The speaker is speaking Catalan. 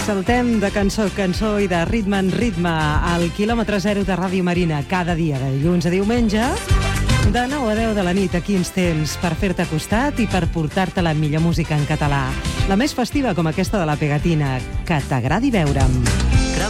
Saltem de cançó a cançó i de ritme en ritme al quilòmetre zero de Ràdio Marina cada dia, de dilluns a diumenge, de 9 a 10 de la nit. Aquí ens tens per fer-te costat i per portar-te la millor música en català. La més festiva, com aquesta de la Pegatina, que t'agradi veure'm.